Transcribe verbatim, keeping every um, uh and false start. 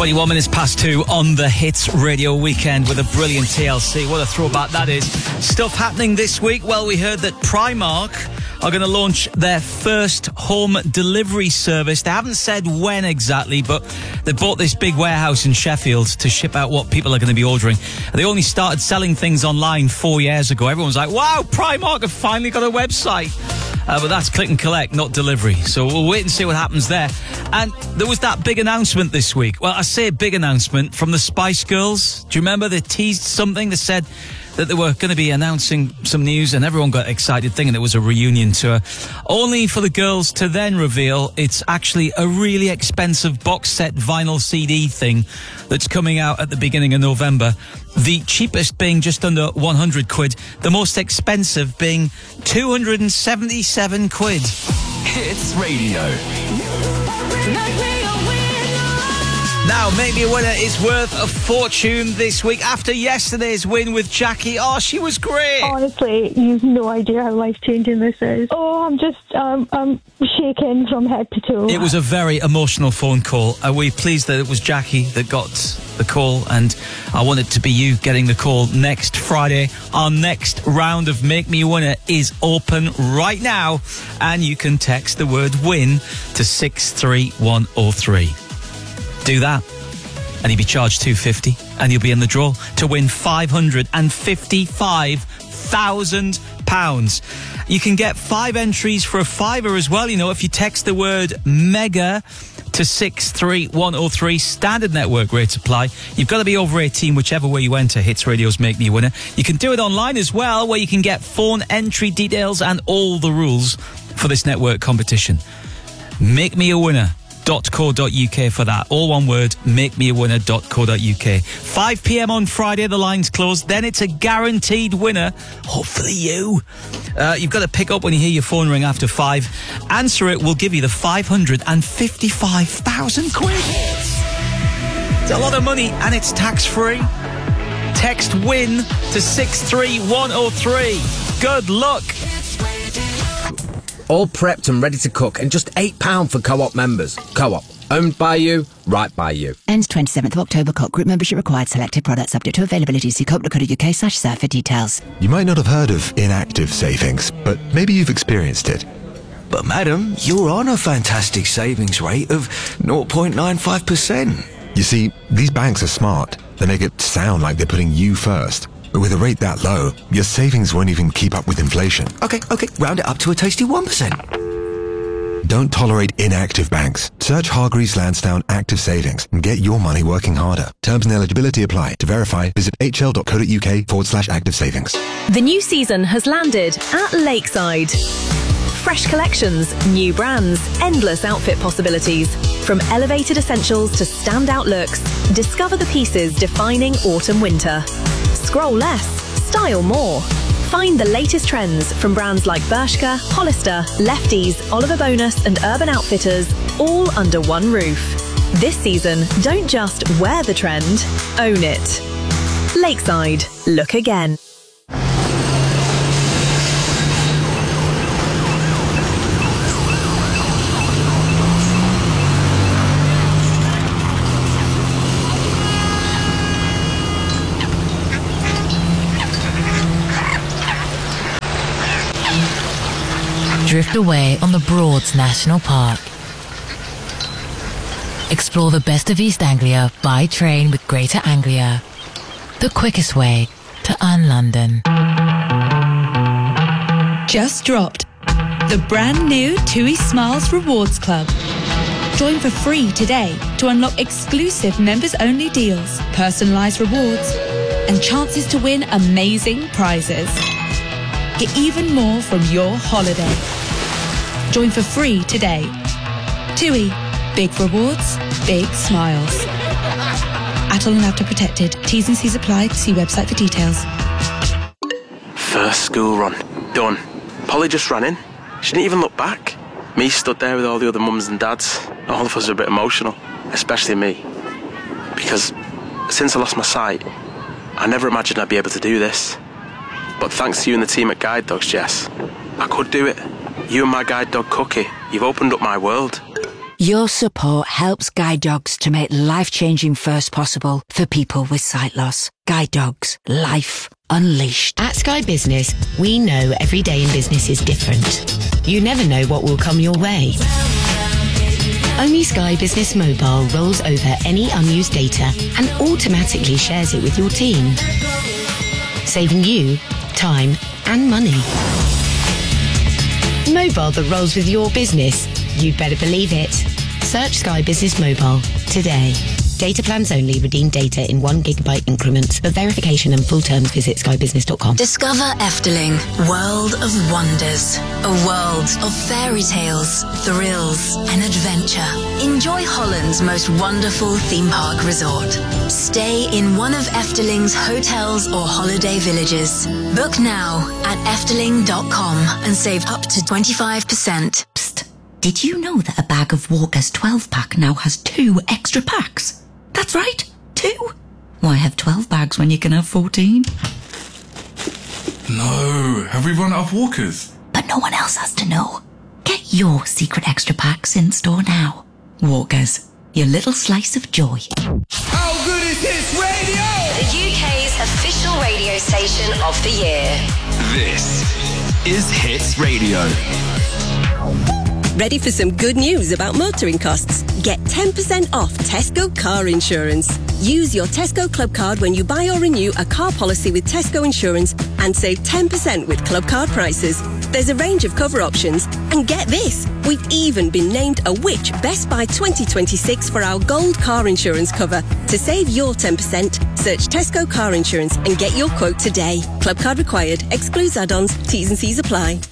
twenty-one minutes past two on the Hits Radio Weekend with a brilliant T L C. What a throwback that is. Stuff happening this week. Well, we heard that Primark are going to launch their first home delivery service. They haven't said when exactly, but they bought this big warehouse in Sheffield to ship out what people are going to be ordering. They only started selling things online four years ago. Everyone's like, wow, Primark have finally got a website. Uh, but that's click and collect, not delivery. So we'll wait and see what happens there. And there was that big announcement this week. Well, I say a big announcement from the Spice Girls. Do you remember they teased something? They said that they were going to be announcing some news and everyone got excited thinking it was a reunion tour. Only for the girls to then reveal it's actually a really expensive box set vinyl C D thing that's coming out at the beginning of November. The cheapest being just under one hundred quid. The most expensive being two hundred seventy-seven quid. Hits Radio. Now, maybe a winner is worth a fortune this week after yesterday's win with Jackie. Oh, she was great. Honestly, you've no idea how life-changing this is. Oh, I'm just um, I'm shaking from head to toe. It was a very emotional phone call. Are we pleased that it was Jackie that got the call? And I want it to be you getting the call next Friday. Our next round of Make Me a Winner is open right now. And you can text the word WIN to six three one oh three. Do that and you'll be charged two hundred fifty pounds and you'll be in the draw to win five hundred fifty-five thousand pounds. You can get five entries for a fiver as well, you know, if you text the word MEGA to six three one oh three. Standard network rates apply. You've got to be over eighteen whichever way you enter. Hits Radio's Make Me a Winner. You can do it online as well, where you can get phone entry details and all the rules for this network competition. Make Me a Winner. .co.uk for that. All one word, make me a winner dot co dot uk. five p.m. on Friday, the lines close. Then it's a guaranteed winner. Hopefully you. Uh, you've got to pick up when you hear your phone ring after five. Answer it, we'll give you the five hundred fifty-five thousand quid. It's a lot of money and it's tax-free. Text WIN to six three one oh three. Good luck. All prepped and ready to cook, and just eight pounds for Co-op members. Co-op, owned by you, right by you. Ends twenty-seventh of October. Co-op group membership required. Selected products subject to availability. See co op dot co dot uk slash surf for details. You might not have heard of inactive savings, but maybe you've experienced it. But madam, you're on a fantastic savings rate of zero point nine five percent. You see, these banks are smart. They make it sound like they're putting you first. But with a rate that low, your savings won't even keep up with inflation. Okay, okay, round it up to a tasty one percent. Don't tolerate inactive banks. Search Hargreaves Lansdown Active Savings and get your money working harder. Terms and eligibility apply. To verify, visit hl.co.uk forward slash active savings. The new season has landed at Lakeside. Fresh collections, new brands, endless outfit possibilities. From elevated essentials to standout looks, discover the pieces defining autumn-winter. Scroll less, style more. Find the latest trends from brands like Bershka, Hollister, Lefties, Oliver Bonus and Urban Outfitters, all under one roof. This season, don't just wear the trend, own it. Lakeside, look again. Drift away on the Broads National Park. Explore the best of East Anglia by train with Greater Anglia. The quickest way to un-London. Just dropped the brand new TUI Smiles Rewards Club. Join for free today to unlock exclusive members-only deals, personalised rewards, and chances to win amazing prizes. Get even more from your holiday. Join for free today. TUI. Big rewards, big smiles. Atoll and Apta protected. T's and C's apply. See website for details. First school run. Done. Polly just ran in. She didn't even look back. Me stood there with all the other mums and dads. All of us are a bit emotional. Especially me. Because since I lost my sight, I never imagined I'd be able to do this. But thanks to you and the team at Guide Dogs, Jess, I could do it. You and my guide dog, Cookie, you've opened up my world. Your support helps Guide Dogs to make life-changing firsts possible for people with sight loss. Guide Dogs. Life unleashed. At Sky Business, we know every day in business is different. You never know what will come your way. Only Sky Business Mobile rolls over any unused data and automatically shares it with your team, saving you time and money. Mobile that rolls with your business. You'd better believe it. Search Sky Business Mobile today. Data plans only. Redeem data in one gigabyte increments. For verification and full terms, visit sky business dot com. Discover Efteling, world of wonders. A world of fairy tales, thrills and adventure. Enjoy Holland's most wonderful theme park resort. Stay in one of Efteling's hotels or holiday villages. Book now at efteling dot com and save up to twenty-five percent. Psst. Did you know that a bag of Walker's twelve pack now has two extra packs? That's right, two. Why have twelve bags when you can have fourteen? No, have we run out of Walkers? But no one else has to know. Get your secret extra packs in store now. Walkers, your little slice of joy. How good is Hits Radio? The U K's official radio station of the year. This is Hits Radio. Ready for some good news about motoring costs? Get ten percent off Tesco car insurance. Use your Tesco Club card when you buy or renew a car policy with Tesco Insurance and save ten percent with Club card prices. There's a range of cover options. And get this, we've even been named a Which Best Buy twenty twenty-six for our gold car insurance cover. To save your ten percent, search Tesco Car Insurance and get your quote today. Club card required. Excludes add-ons. T's and C's apply.